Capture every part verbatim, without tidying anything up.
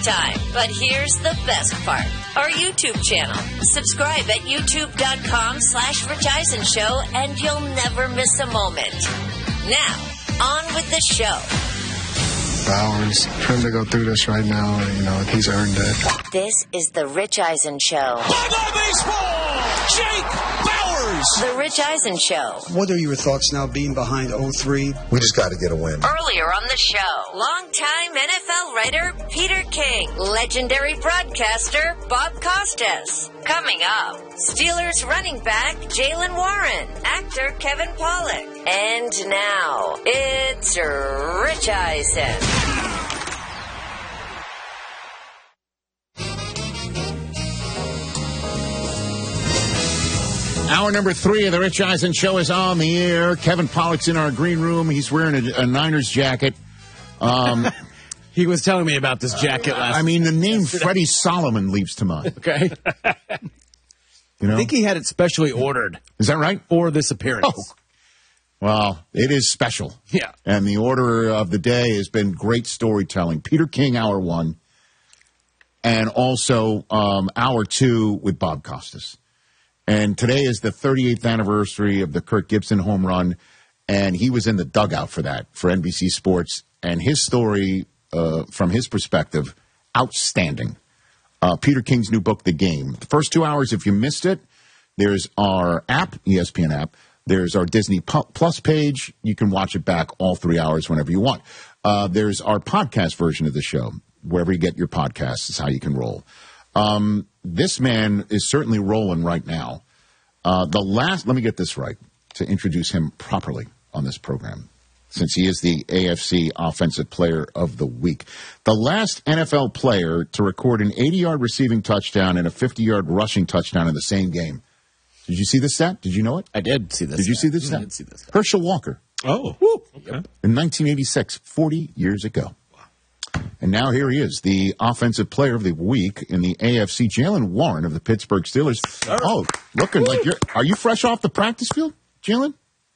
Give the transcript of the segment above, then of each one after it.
time. But here's the best part. Our YouTube channel. Subscribe at youtube.com slash Rich Eisen Show and you'll never miss a moment. Now, on with the show. Bowers, for him to go through this right now, you know, he's earned it. This is the Rich Eisen Show. Bye-bye baseball! Jake Bowers! The Rich Eisen Show. What are your thoughts now being behind oh three? We just got to get a win. Earlier on the show, longtime N F L writer Peter King, legendary broadcaster Bob Costas. Coming up, Steelers running back Jaylen Warren, actor Kevin Pollak. And now, it's Rich Eisen. Hour number three of the Rich Eisen Show is on the air. Kevin Pollak's in our green room. He's wearing a, a Niners jacket. Um, he was telling me about this jacket last I mean, the name Freddie Solomon leaps to mind. Okay. You know? I think he had it specially ordered. Is that right? For this appearance. Oh. Well, it is special. Yeah. And the order of the day has been great storytelling. Peter King, hour one. And also um, hour two with Bob Costas. And today is the thirty-eighth anniversary of the Kirk Gibson home run, and he was in the dugout for that, for N B C Sports. And his story, uh, from his perspective, outstanding. Uh, Peter King's new book, The Game. The first two hours, if you missed it, there's our app, E S P N app. There's our Disney Plus page. You can watch it back all three hours whenever you want. Uh, there's our podcast version of the show. Wherever you get your podcasts is how you can roll. Um, this man is certainly rolling right now. Uh, the last, let me get this right to introduce him properly on this program, since he is the A F C Offensive Player of the Week. The last N F L player to record an eighty-yard receiving touchdown and a fifty-yard rushing touchdown in the same game. Did you see this stat? Did you know it? I did see this. Did you stat. see this I stat? did see this stat. Herschel Walker. Oh, okay. In nineteen eighty-six, forty years ago. And now here he is, the Offensive Player of the Week in the A F C. Jaylen Warren of the Pittsburgh Steelers. Oh, looking like you're. Are you fresh off the practice field, Jaylen?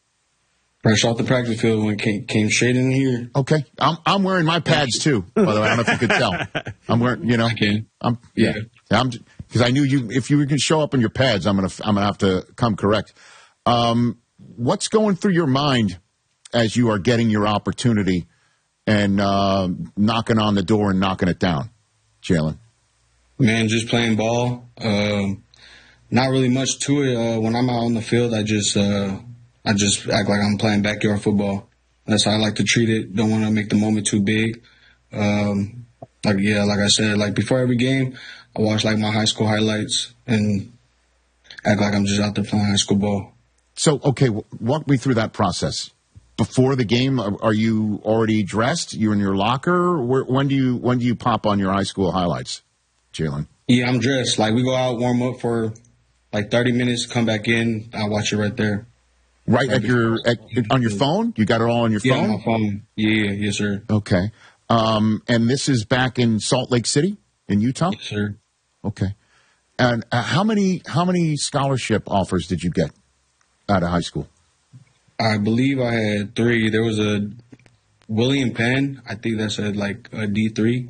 Fresh off the practice field when it came, came straight in here. Okay, I'm I'm wearing my pads too. By the way, I don't know if you could tell. I'm wearing, you know, I can. I'm yeah. yeah. I'm because I knew you. If you can show up in your pads, I'm gonna I'm gonna have to come correct. Um, what's going through your mind as you are getting your opportunity and uh, knocking on the door and knocking it down, Jaylen? Man, just playing ball. Um, not really much to it. Uh, when I'm out on the field, I just uh, I just act like I'm playing backyard football. That's how I like to treat it. Don't want to make the moment too big. Um, like yeah, like I said, like before every game, I watch like my high school highlights and act like I'm just out there playing high school ball. So, okay, walk me through that process. Before the game, are you already dressed? You in your locker? Where, when do you when do you pop on your high school highlights, Jaylen? Yeah, I'm dressed. Like we go out, warm up for like thirty minutes, come back in. I watch it right there. Right at your at, on your phone? You got it all on your yeah, phone? Yeah, my phone. Yeah, yes, sir. Okay. Um, and this is back in Salt Lake City, in Utah? Yes, sir. Okay. And uh, how many how many scholarship offers did you get out of high school? I believe I had three. There was a William Penn. I think that's a, like a D three.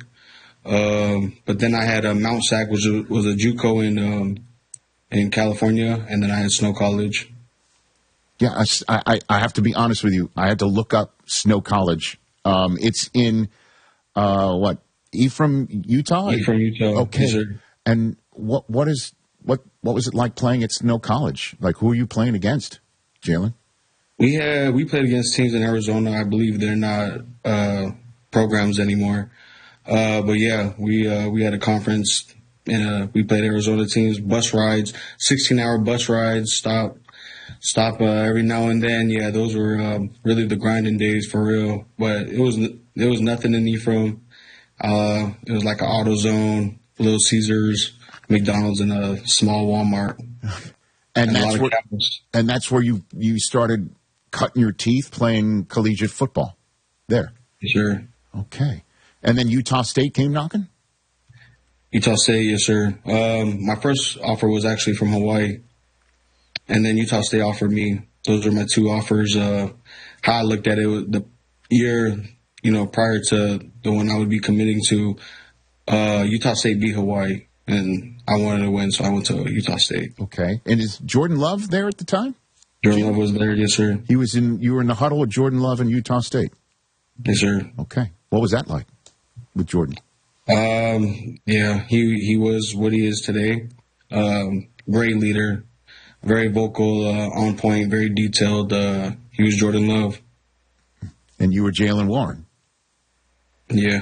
Um, but then I had a Mount Sac, which was a JUCO in um, in California, and then I had Snow College. Yeah, I, I, I have to be honest with you. I had to look up Snow College. Um, it's in uh, what Ephraim, Utah. Ephraim, Utah. Okay. Yes, sir. And what what is what what was it like playing at Snow College? Like, who are you playing against, Jaylen? We had we played against teams in Arizona. I believe they're not uh, programs anymore. Uh, but yeah, we uh, we had a conference and uh, we played Arizona teams. Bus rides, sixteen hour bus rides. Stop, stop uh, every now and then. Yeah, those were um, really the grinding days for real. But it was there was nothing in Ephraim. Uh, it was like an AutoZone, Little Caesars, McDonald's, and a small Walmart. And, and that's where and that's where you you started cutting your teeth playing collegiate football there. Sure. Okay. And then Utah State came knocking? Utah State, yes, sir. Um, my first offer was actually from Hawaii. And then Utah State offered me. Those were my two offers. Uh, how I looked at it, the year, you know, prior to the one I would be committing to, Uh, Utah State beat Hawaii, and I wanted to win, so I went to Utah State. Okay. And is Jordan Love there at the time? Jordan Love was there, yes, sir. He was in. You were in the huddle with Jordan Love in Utah State. Yes, sir. Okay. What was that like with Jordan? Um, yeah, he he was what he is today. Um, great leader, very vocal, uh, on point, very detailed. Uh, he was Jordan Love. And you were Jaylen Warren. Yeah.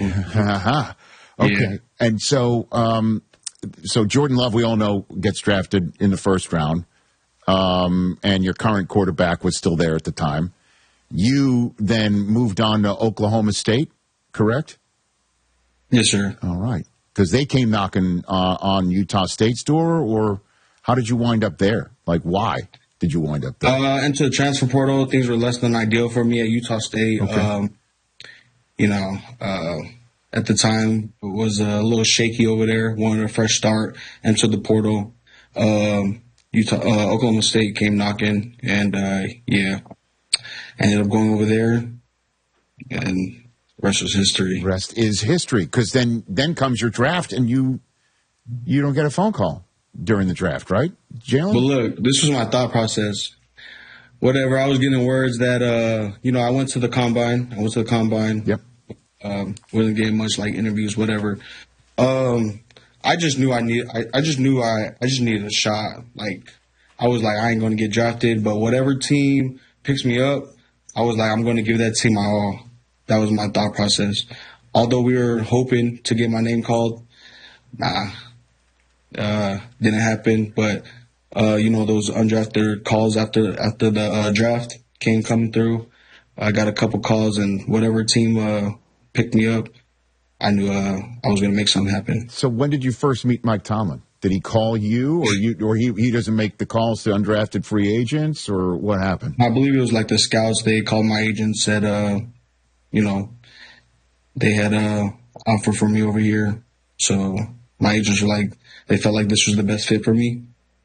Okay. Yeah. And so, um, so Jordan Love, we all know, gets drafted in the first round. Um, and your current quarterback was still there at the time. You then moved on to Oklahoma State, correct? Yes, sir. All right. Because they came knocking uh, on Utah State's door, or how did you wind up there? Like, why did you wind up there? Uh, into the transfer portal, things were less than ideal for me at Utah State. Okay. Um, you know, uh, at the time, it was a little shaky over there. Wanted a fresh start. Into the portal. Um, Utah, uh, Oklahoma State came knocking, and uh, yeah, ended up going over there, and the rest was history. Rest is history, because then then comes your draft, and you you don't get a phone call during the draft, right, Jaylen? But look, this was my thought process. Whatever, I was getting words that uh, you know, I went to the combine. I went to the combine. Yep. Um, wasn't getting much like interviews, whatever. Um, I just knew I need. I, I just knew I. I just needed a shot. Like, I was like, I ain't going to get drafted, but whatever team picks me up, I was like, I'm going to give that team my all. That was my thought process. Although we were hoping to get my name called, nah, uh, didn't happen. But uh, you know, those undrafted calls after after the uh, draft came coming through. I got a couple calls, and whatever team uh, picked me up, I knew uh, I was going to make something happen. So when did you first meet Mike Tomlin? Did he call you, or you, or he he doesn't make the calls to undrafted free agents, or what happened? I believe it was like the scouts. They called my agent, said, uh, you know, they had a offer for me over here. So my agents were like, they felt like this was the best fit for me.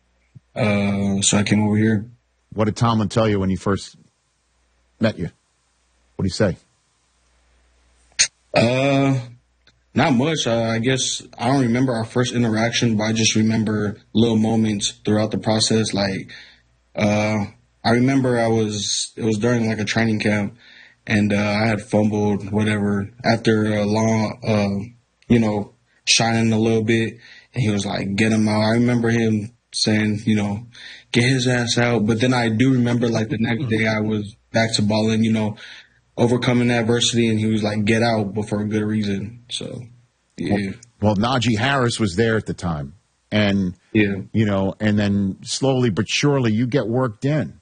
Uh, so I came over here. What did Tomlin tell you when he first met you? What did he say? Uh, not much. Uh, I guess I don't remember our first interaction, but I just remember little moments throughout the process. Like, uh, I remember I was, it was during like a training camp, and uh, I had fumbled, whatever, after a long, uh, you know, shining a little bit, and he was like, get him out. I remember him saying, you know, get his ass out. But then I do remember like the next day I was back to balling, you know, overcoming adversity, and he was like, get out, but for a good reason. So, yeah. Well, Najee Harris was there at the time. And, Yeah. you know, and then slowly but surely you get worked in.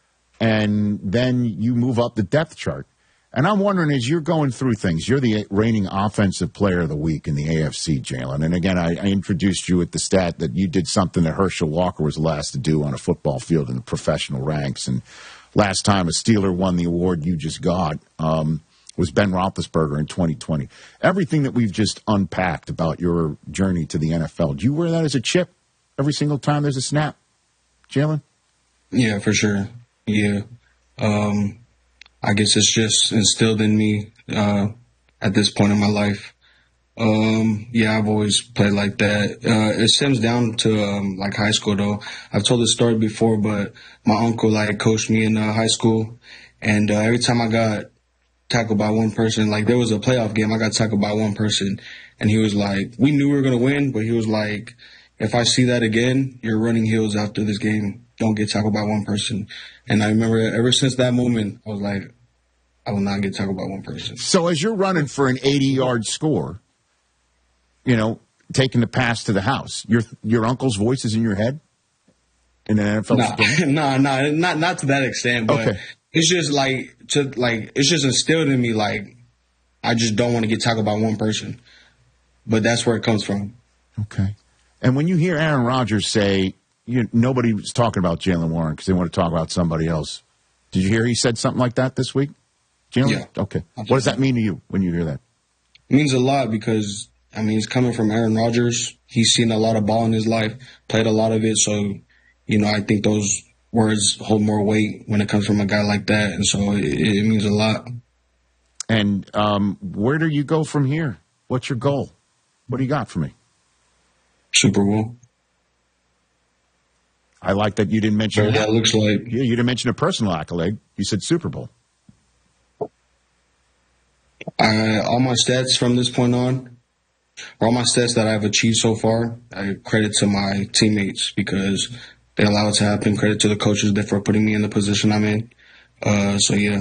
And then you move up the depth chart. And I'm wondering, as you're going through things, you're the reigning offensive player of the week in the A F C, Jaylen. And again, I, I introduced you at the stat that you did something that Herschel Walker was the last to do on a football field in the professional ranks. And last time a Steeler won the award you just got um, was Ben Roethlisberger in twenty twenty. Everything that we've just unpacked about your journey to the N F L, do you wear that as a chip every single time there's a snap, Jaylen? Yeah, for sure. Yeah. Um, I guess it's just instilled in me uh, at this point in my life. Um, yeah, I've always played like that. Uh, it stems down to um, like high school, though. I've told this story before, but my uncle like coached me in uh, high school, and uh, every time I got tackled by one person, like there was a playoff game, I got tackled by one person, and he was like, we knew we were gonna win, but he was like, if I see that again, you're running heels after this game. Don't get tackled by one person. And I remember ever since that moment, I was like, I will not get tackled by one person. So as you're running for an eighty-yard score, you know, taking the pass to the house, your your uncle's voice is in your head in an N F L Nah, game? nah, nah, not not to that extent, but Okay. it's just like to like it's just instilled in me like I just don't want to get tackled by one person. But that's where it comes from. Okay. And when you hear Aaron Rodgers say, you, nobody was talking about Jaylen Warren because they want to talk about somebody else. Did you hear he said something like that this week? Jaylen? Yeah. Okay. What does that mean to you when you hear that? It means a lot because, I mean, it's coming from Aaron Rodgers. He's seen a lot of ball in his life, played a lot of it. So, you know, I think those words hold more weight when it comes from a guy like that. And so it, it means a lot. And um, where do you go from here? What's your goal? What do you got for me? Super Bowl. I like that you didn't mention Whatever that looks like. Yeah, you didn't mention a personal accolade. You said Super Bowl. I, all my stats from this point on, or all my stats that I've achieved so far, I credit to my teammates because they allow it to happen. Credit to the coaches for putting me in the position I'm in. Uh, so, yeah,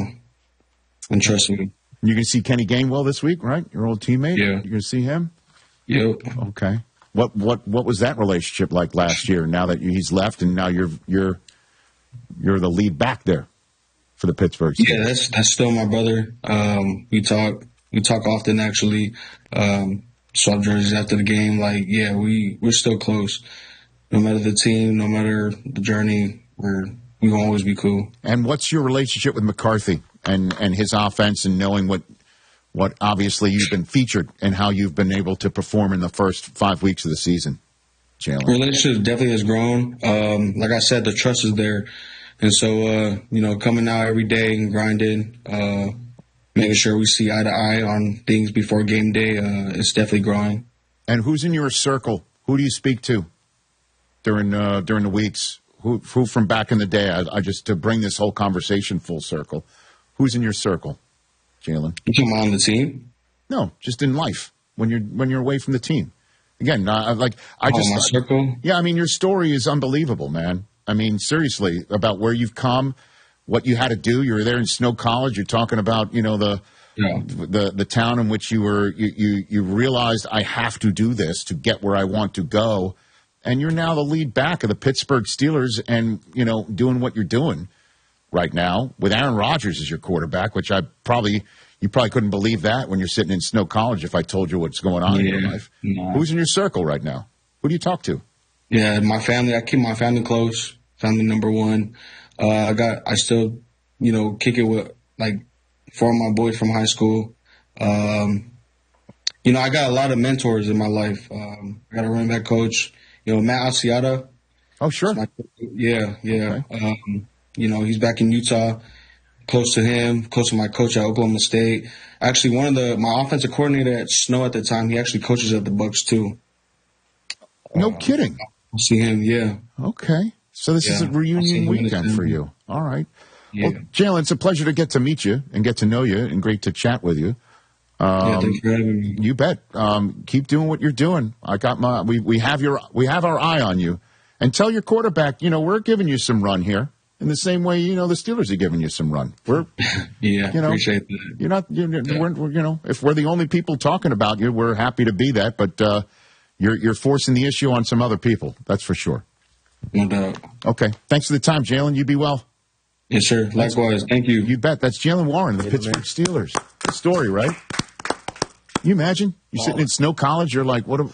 and trust me. You're going to see Kenny Gainwell this week, right? Your old teammate? Yeah. You're going to see him? Yep. Okay. What what what was that relationship like last year? Now that he's left, and now you're you're you're the lead back there for the Pittsburgh Steelers. Yeah, that's that's still my brother. Um, we talk we talk often actually. Um, swap jerseys after the game. Like, yeah, we we're still close. No matter the team, no matter the journey, we're we gonna always be cool. And what's your relationship with McCarthy and and his offense, and knowing what? What obviously you've been featured and how you've been able to perform in the first five weeks of the season, Jalen? Relationship definitely has grown. Um, like I said, the trust is there. And so, uh, you know, coming out every day and grinding, uh, making sure we see eye to eye on things before game day, uh, it's definitely growing. And who's in your circle? Who do you speak to during uh, during the weeks? Who, who from back in the day? I, I just, to bring this whole conversation full circle, who's in your circle? Jalen? You come on the team? No, just in life when you're when you're away from the team. Again, uh, like I Oh, just my circle? Yeah, I mean your story is unbelievable, man. I mean seriously about where you've come, what you had to do. You were there in Snow College. You're talking about you know the Yeah. the the town in which you were. You, you you realized I have to do this to get where I want to go, and you're now the lead back of the Pittsburgh Steelers, and you know doing what you're doing right now with Aaron Rodgers as your quarterback, which I probably you probably couldn't believe that when you're sitting in Snow College if I told you what's going on in your Yeah, life. no. Who's in your circle right now? Who do you talk to? Yeah, my family. I keep my family close. Family number one. Uh, I got. I still, you know, kick it with like four of my boys from high school. Um, you know, I got a lot of mentors in my life. Um, I got a running back coach. You know, Matt Asiata. Oh, sure. My, yeah, yeah. Um, you know, he's back in Utah. Close to him. Close to my coach at Oklahoma State. Actually, one of the my offensive coordinator at Snow at the time. He actually coaches at the Bucks too. No kidding. I'll see him. Yeah. Okay. So this Yeah, is a I'll see reunion him in weekend December. for you. All right. Yeah. Well, Jalen, it's a pleasure to get to meet you and get to know you, and great to chat with you. yeah. Um, Thanks for having me. You bet. Um, keep doing what you're doing. I got my. We, we have your. We have our eye on you. And tell your quarterback, you know, we're giving you some run here. In the same way, you know, the Steelers are giving you some run. We're, Yeah. you know, Appreciate that. You're not. You're, we're, we're, you know, if we're the only people talking about you, we're happy to be that. But uh, you're you're forcing the issue on some other people. That's for sure. No doubt. Okay. Thanks for the time, Jalen. You be well. Yes, sir. Likewise. Thank you. You bet. That's Jalen Warren, the Pittsburgh Steelers. Good story, right? You imagine you're sitting in Snow College. You're like, what? A,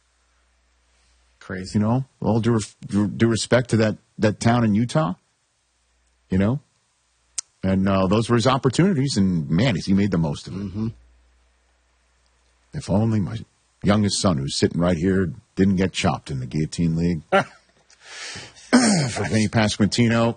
Crazy. you know, all due, due respect to that that town in Utah. You know, and uh, those were his opportunities, and man, he made the most of it. Mm-hmm. If only my youngest son, who's sitting right here, didn't get chopped in the Guillotine League. For Vinny Pasquantino.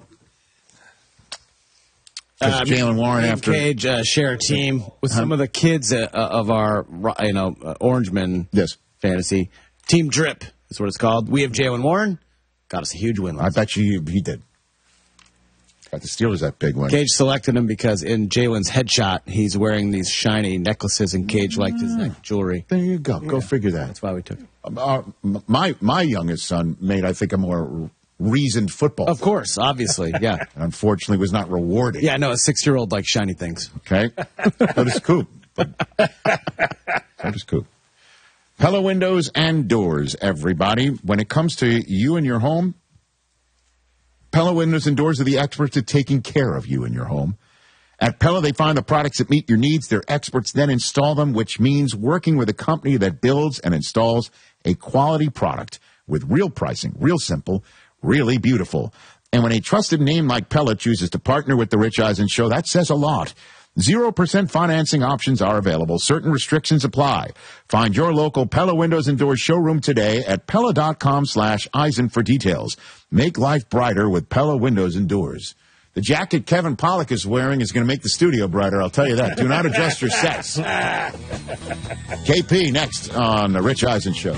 Uh, Jalen Warren me and after Cage uh, share a team with some of the kids uh, of our, you know, uh, Orangeman Yes. fantasy. Team Drip is what it's called. We have Jalen Warren. Got us a huge win. I bet you he did. Got the Steelers that big win. Cage selected him because in Jalen's headshot, he's wearing these shiny necklaces, and Cage liked his neck jewelry. There you go. Go figure that. That's why we took him. Uh, my my youngest son made, I think, a more reasoned football. Of course, obviously, yeah. And unfortunately, was not rewarded. Yeah, no, a six-year-old likes shiny things. Okay. So does Coop. But, so does Coop. Pella Windows and Doors, everybody. When it comes to you and your home, Pella Windows and Doors are the experts at taking care of you and your home. At Pella, they find the products that meet your needs. Their experts then install them, which means working with a company that builds and installs a quality product with real pricing, real simple, really beautiful. And when a trusted name like Pella chooses to partner with the Rich Eisen Show, that says a lot. Zero percent financing options are available. Certain restrictions apply. Find your local Pella Windows and Doors showroom today at Pella.com slash Eisen for details. Make life brighter with Pella Windows and Doors. The jacket Kevin Pollak is wearing is going to make the studio brighter, I'll tell you that. Do not adjust your sets. K P next on The Rich Eisen Show.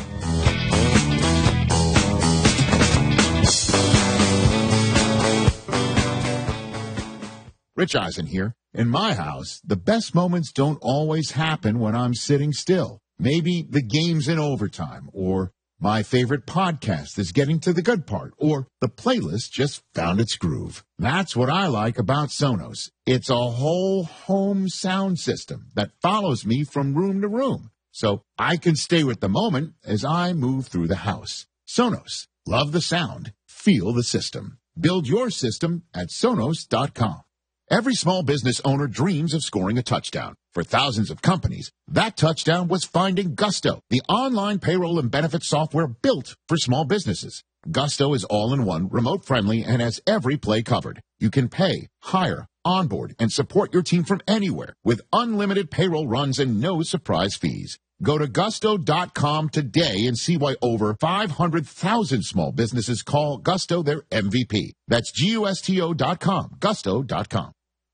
Rich Eisen here. In my house, the best moments don't always happen when I'm sitting still. Maybe the game's in overtime, or my favorite podcast is getting to the good part, or the playlist just found its groove. That's what I like about Sonos. It's a whole home sound system that follows me from room to room, so I can stay with the moment as I move through the house. Sonos. Love the sound. Feel the system. Build your system at Sonos dot com. Every small business owner dreams of scoring a touchdown. For thousands of companies, that touchdown was finding Gusto, the online payroll and benefits software built for small businesses. Gusto is all-in-one, remote-friendly, and has every play covered. You can pay, hire, onboard, and support your team from anywhere with unlimited payroll runs and no surprise fees. Go to Gusto dot com today and see why over five hundred thousand small businesses call Gusto their M V P. That's G U S T O dot com, Gusto dot com.